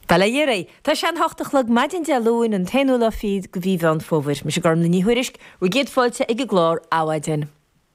Bala dhéiré, Tá sean hochtach maidin de lúin an téúla fíd go bhí an fóbhir me se garm na níhuiirisk, ru géad fáilte ag go glár áhaidin.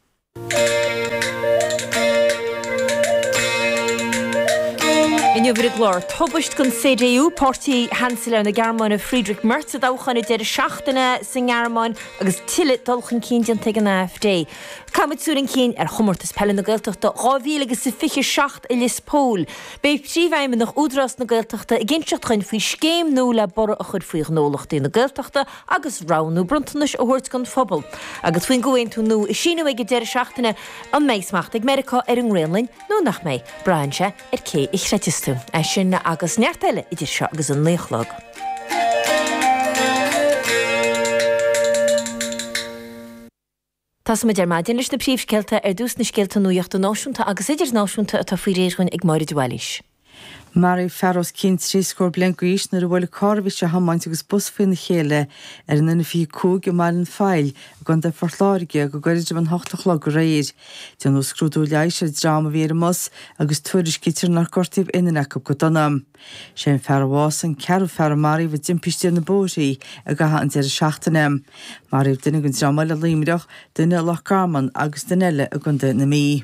Inniu glár tobust gon CDU Party Hansel na Germáin Friedrich Merz a dáchanna de seachtainna san Germáin agus tiile dulchan cín te an AfD. Camitsúrin cín chomórtas pelle na Gaeltachta ráhí agus sa fiche seacht i Lispól. Bei príomhhaim nach údras na Gaeltachta i ginseach chuin faoi scéim nó le bora a chud faoich nólachtaí na Gaeltachta agus ránú bruntanis a thuirt gon phobal. Agus faoin gohain tú nó i sinú ag de seachtainna an méismacht ag America an réonlainn nó nach mé brainse cé i chreitistú. Sin agus neartile idir seo agus an léchlog. Tás me dermaidin leis na príomhscéalta dús na scéalta nuíochta náisiúnta agus idir náisiúnta atá faoi réirhain ag Máire Dwallis. Mary Ferros cén trí scór blencuís na bhfuil cárbhí se hamáint agus bus faoin na chéile an ina fií cúg go mar an fáil a gan de forláirige go gaiidir an 8 go réir. Dean ó scrúdú leis drama bhí mus agus tuairis citir nar cortíh inaach go donam. Sé ferhás an ceú fer Mary bh dimpiste na bóí a gatha an de seachtainna. Maríh duine gon drama le líimiireach duine lech garman agus duile a gon de na mí.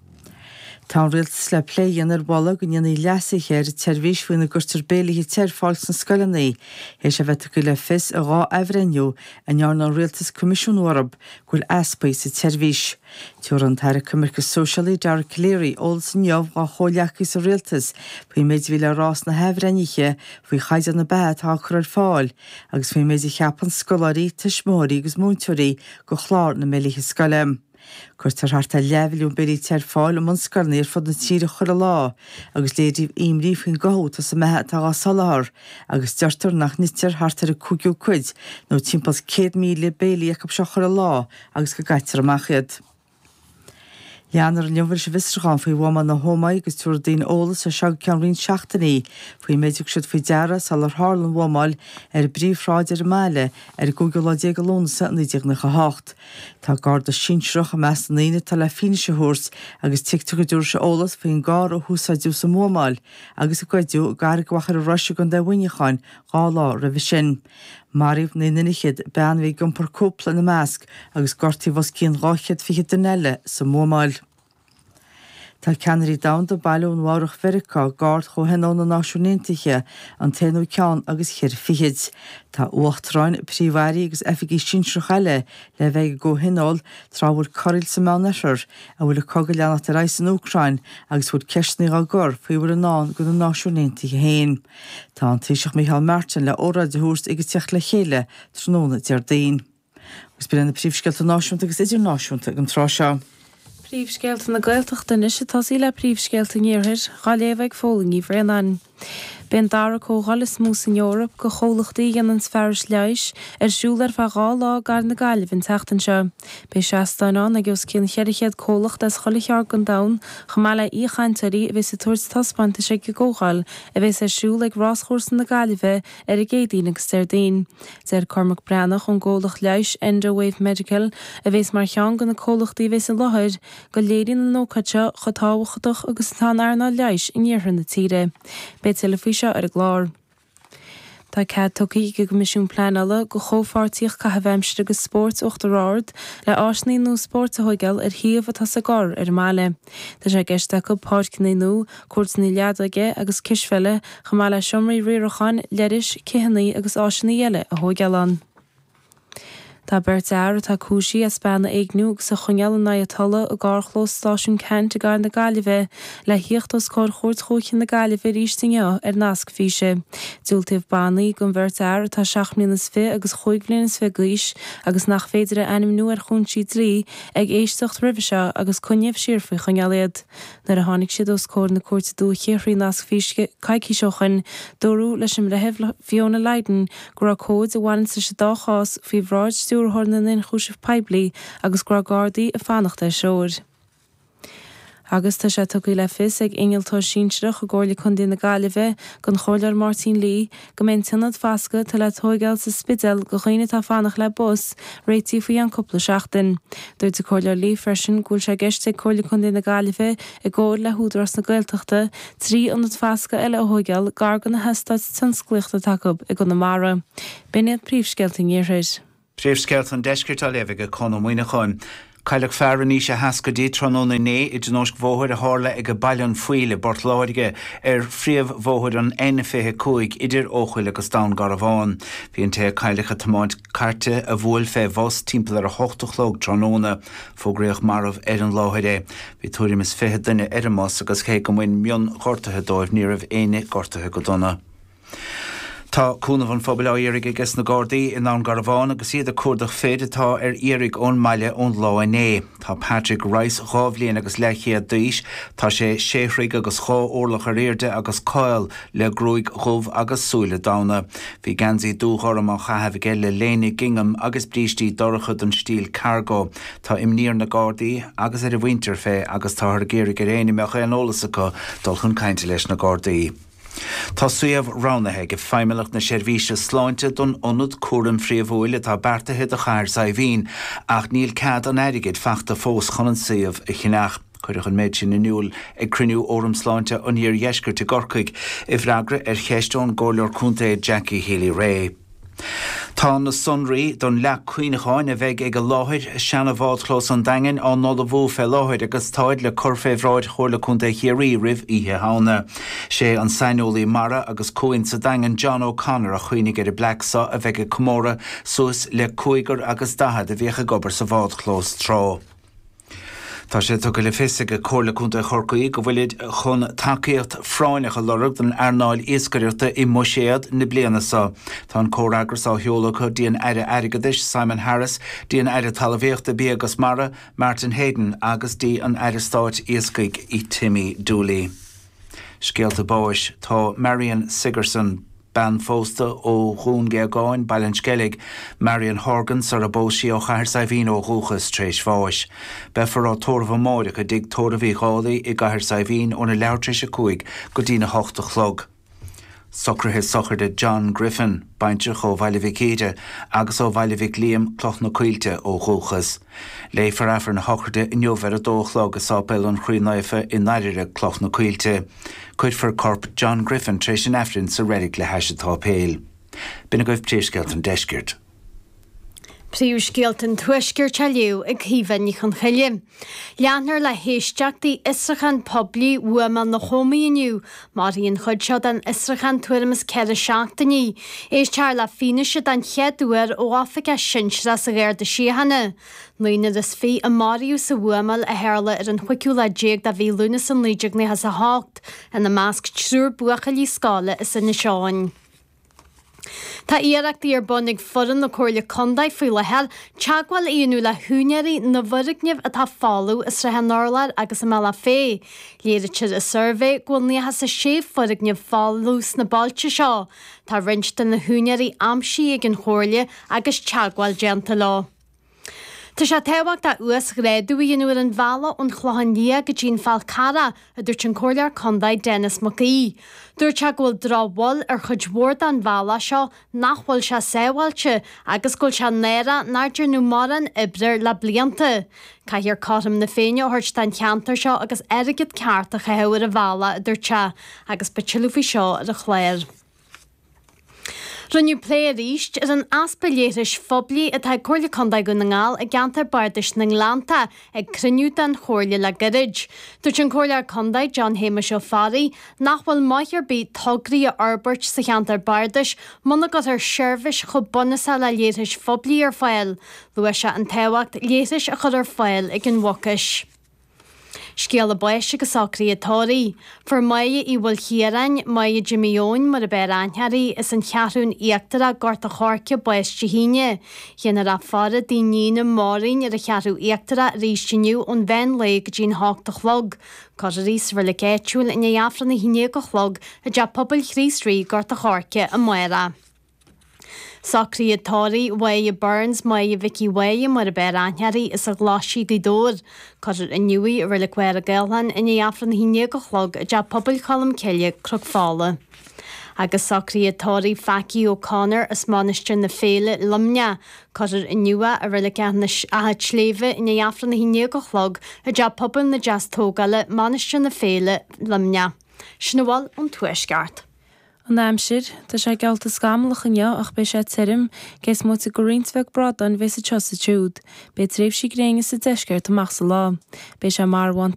Tá rialtas le pléan bhla go dhéanaí leasachéir teirhís faoin na gurtar béalaí teirfáil san scoilnaí, hé sé bheith go le fis a rá ehrenniu a nearna an rialtas Comisiún Orb goil aspa sa teirhís. Tuair an taire cumarcha socialí dar cléirí ólas an neamh á chóleachí sa rialtas, faoi méid bhí le rás na hebhrenniche faoi chaidir na bheith tá chur fáil, agus faoi méid cheapan scoláirí tuismóirí agus múntúirí go chlár na méliche scoilem. Cuirtar harta levilún beí tear fáil am an scarnéir fod na tíre chur lá, agus léidirh imrí faoin gohút sa methe tá saláir, agus deirtar nach nitir hartar a cúgiú cuid nó timpplas 100 míle bélaí ag seo chur lá agus go gaiitar amachchiad. Leanar an leomhar se visrán faoi bhama na hómaid agus túair daon ólas a seag ceanrín seachtaí faoi méidir siad faoi deara sal ar hálan bhámáil bríomhráidir meile Google lónasa na ddíag na chaácht. Tá gáda sínsreach a meas naine tal le fineise thuirs agus tiictu go dúir se ólas faoin gár ó húsáidú sa mómáil agus a gaiidú gar gachar a roiise gon de bhuiineáin gá lá ra bhí sin. Maríh na ninichiid bean bhí gumpar cúpla na measc agus gortaí bhs cían ráchiad fi duile sa mómáil. Tá ceanirí damda bailún mhárach Verica gáard cho henó na náisiúnéntiche an téanú ceann agus chir fihiid. Tá uachtrain príomhhaí agus efigí sinsrechaile le bheith go hinál trábhfuil choil sa meneir a bhfuil coga leannach a reis an Ucrain agus bhfuil ceisnaí a gur faoihuiir an ná go na náisiúnéntiche héin. Tá an Taoiseach Micheál Martin le óráid de thuairt agus teach le chéile tróna dear daon. Gus bí na príomhscealta náisiúnta agus idir náisiúnta an trá seo. Príomhscéalta na Gaeltachta is tasí le príomhscéalta níorthir gáléomh fólaí bhreanan. Ben dara có gálas mús in Europa go cholachtaí gan an sferis leis siúlar fa gá lá gar na gailehn teachtan seo. Bei seastanán agus cin cheirichéad cólacht as cholachear gan dam chamála íchaintarí a bheits a tuairt taspanta sé go ggóáil a bheits siúla ag ráschósan na gailibh a gédaín agus dain. Deir Cormac Breannach an ggólach leis Endowave Medical a bheits mar chean gan na cólachtaí bheits a láthir go léirín na nócaite chotáhachaach agus tá airna leis in dhéarthan na tíre. Bei telefuise ar a glár. Tá cead tucaí go Comisiún Pleanála go chófartíoch caithbheimsir agus sport uachtarrád le áisnaí nó sport a thuigeal thiomh atá sa gár ar mála. Tá sé gceiste go páircnaí nó cuairtnaí leadaige agus cisfeile chamála siomraí riarachan leiris cihannaí agus áisinaí eile a thuigealan. Tá beirt air tá cúisí a spána éagnú agus a chuneal na atala a gárchlós stáisiún Kent a gar na gailibh le hiochttas cór chóirt chóchin na gailibh rístinne ar nasc físe. Dúiltíh bannaí gon beirt air tá 6 mlíonas fi agus 5 mlíonas fi gais agus nach féidir animnú ar chun si trí ag éistecht ribhise agus cunneamh siar faoi chunealiad. Nar a tháinig siad os cór na cuairta dú chéirí nasc físe caiicí seochan dorú leis an rahebh Fiona Leiden gur a cóid a bhain sa dáchás fao bhráid stúrthna in chúisih peblií agus gra gádaí a fannachta seoir. Agus tá sé tugaí le fis ag ingealtá sínsreach a gáirla chun na Gaillimhe gon choilear Martin Lee go mbeidh tinad fasca tá le tógáil sa spidal go chuoine tá fannach le bus réití faoi an cúpla seachtain. Dúirt a choilear Lee freisin gúil sé gceiste choilear chun na Gaillimhe i gáir le húdras na Gaeltachta trí an fasca eile ógáil gar gan na heasta san scliachta takeob i go na mara. Biniad príomhsceilting iarthir. Príomhsceilting deiscirt a lefig a chun muoine chun. Caileach fear ní sé hasca dí tróna né i d nósc bhóthir a hála ag go bailon fuile bortláirige fríomh bhóthir an N25 idir óchuil agus dán gar bháin. Bhíonn té cailecha tamáid carte a bhfuil fé bhos timpeall ar a 8 tróna fógraíoch marmh an láthir. Bhí túirim is fithe duine Mas agus ché go mhain mion chortathe dóibh ní rah éine gortathe go donna. Tá cúnamh an phobal éirigh agus na Gardaí in an Garbhán agus iad a cuardach féad atá éirigh ón maiile ón lá. Tá Patrick Rice ghábhlíon agus lechéad d'aois, tá sé séhraigh agus chá orlach ar éirde agus cáil le grúig chomh agus súile dána. Bhí gansaí dúchorm an chathebh le léna gingham agus brístí dorachad an stíl cargo. Tá imníor na Gardaí agus ar a bhaintear fé agus tá ar géirigh ar éine meach an ólasacha dul chun cainte leis na Gardaí. Tá suíomh ránathe go feimimeach na seirbhíse sláinte don ionad cuaram phríomhhuaile tá beartaithe a chair sa bhín ach níl cad an airigid feachta fós chun an suíomh i chineach. Chuireach an méid sin inniuil ag cruinniú óram sláinte an íor dheisceirte gorcaig i bhreagra ar cheistón gáileor cúnta Jackie Healy-Rae. Tá na sunraí don leach cuioineáin a bheith ag a láthir seanna bhád chlós an daingin an nóla bhú fé láthir agus táid le corféhráid chóirla chunta chiarí rih ihe hána. Sé an sainolaí mara agus cuain sa daingin John O'Connor a chuoinnig ar a Blacksa a bheith ag comóra suas le cuaigar agus dahad a bhíocha gobar sa bhád chlós trá. Tá sé tu go le fisigh a cóirla chunta chorcaí go bhfuilid chun takeíocht fráinach a lorug den airnáil iascaireachta i muséad na blianasa. Tá an córagus á heolacha díon aire airigadis Simon Harris, díon aire talmhaíochta bí agus mara Martin Hayden agus dí an aire stáit iascaig i Timmy Dooley. Scéalta báis tá Marion Sigerson ban fósta ó Rún Geagáin Bailin Skellig, Marion Horgan ar a bósí ó chair sa bhín ó Rúchas tréis fáis. Befar á tóramh máideach a dig tóramh í gádaí i gahir sa bhín óna leirtris a cuaig go dtína 8 chlog. Socrathe sochirde John Griffin, baintir ó Bhailivicéide, agus ó Bhailivig Liam cloch na cuilte ó Rúchas. Lé farafar na hochirde in jobhar a dóchlog a sápil an chríonaife in nairire cloch na cuilte. Cuid for corp John Griffin tréis an efrin sa rédig le heisitá péil. Bina goibh príomhsceilt an deiscirt. Príomhsceilt an tuiscirt te liú ag híhanní chun chuile. Leanar le héisteachtaí Israchan poblí uamal na chomaíoniu, mar íon chud seo an Israchan tuairemas ceir seachtaní, éis tear le fineise an cheadúir ó África sinsra sa ggéir de síhanna. Nuine is fé a Mariú sa uamal a heirla ar an chuiciú le déag da bhí lúna san líideag na has a hácht an na másc trúr buacha lí scála is in na seáin. Tá iarachtaí ar bunnig foran na cóirla condaid faoi lethel, teagháil íonú le húneirí na bhurigneamh atá fáú is rathe nálair agus am meala fé. Léiritir a survé ghfuil níothe sa sé furigneamh fáús na bailte seo. Tá rinsta na húneirí amsí ag an chóirla agus teagháil déanta lá. Tá sé tehacht a uas réadú dhéanúir an bhela ón chláhanní go dtín fáil cara a dúirt an cóirlear condaid Dennis Macaí. Dúirt se ghfuil drábhil ar chudhór an bhela seo nachhfuil se séhailte agus ghfuil se néra náidir nó maran ibreir le blianta. Caithir cátam na féine ó thuirt den cheantar seo agus airigid ceart a chatheir a bhela a dúirt se agus betilúfaí seo ar a chléir. Runniu plé ríist ar an aspaléiris foblí atá cóirla condaid go na ngáil a gantar bardais na Nglánta ag cruniú den chóirla le garid. Dúirt an cóirlear condaid John Hamish ó Fari nachhfuil maithir bí tograí a arbeirt sa cheantar bardais muna go ar seirbhis chu bunasa le léiris foblí ar fáil. Luaise se an tehacht léiris a chud ar fáil ag an wocais. Scéal a báis agus sacraí atáraí. For maia í bhfuil chiarain maia Jimmyón mar a bear antheirí is an chearún íochtara gort a chárce báis de híine. Chéanar a fara daoine márainn ar a chearú íochtara ríistiniu ón bhein le go dtín hácht a chlog. Cá a rís bhar le géitiúil in éafran na híine go chlog a de pobl chrís rí gort a chárce a maira. Sacrí atáí Way Burns mai Vicky Way mar a bear anhearí is a glasí go dór, Codir a nuí a riile cuir a gailhan in afran híine go chlog a de pobl colm ceile crug fála. Agus sacrí atáí Faci O'Connor is máiste na féle lumne, Codir a nua a riile a sléve in afran híine go chlog a de pobl na jazz tógale máiste na féle lumne. Snúháil an tuaisceart. An aimsir, tá sé gealta scamalach anneo ach be sé tirim gés mó a gorínsveg brad an vis a chosatúd, be tréf si grénge sa deisgurt amach sa lá. Be sé mar